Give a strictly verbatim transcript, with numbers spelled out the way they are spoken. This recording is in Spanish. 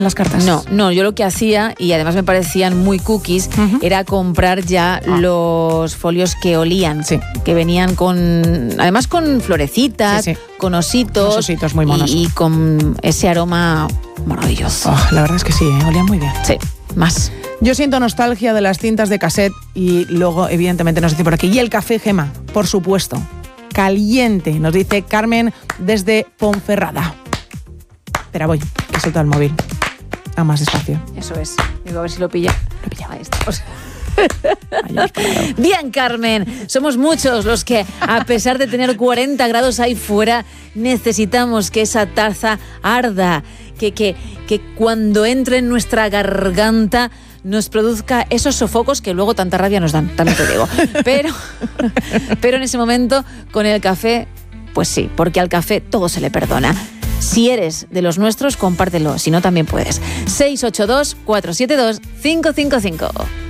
las cartas? No, no, yo lo que hacía, y además me parecían muy cookies, uh-huh. era comprar ya ah. los folios que olían, sí. que venían con, además con florecitas, sí, sí. con ositos, Unos ositos muy monos. Y, y con ese aroma maravilloso. Oh, la verdad es que sí, ¿eh? Olían muy bien. Sí, más. Yo siento nostalgia de las cintas de cassette y luego, evidentemente, nos dice por aquí. Y el café, Gema, por supuesto. Caliente, nos dice Carmen desde Ponferrada. Espera, voy, que suelto el móvil. A más despacio. Eso es. Digo, a ver si lo pilla. Lo pilla. Ahí estamos. Bien, Carmen, somos muchos los que, a pesar de tener cuarenta grados ahí fuera, necesitamos que esa taza arda, que, que, que cuando entre en nuestra garganta nos produzca esos sofocos que luego tanta rabia nos dan, también te digo. Pero, pero en ese momento, con el café, pues sí, porque al café todo se le perdona. Si eres de los nuestros, compártelo, si no también puedes. seis ocho dos, cuatro siete dos, cinco cinco cinco.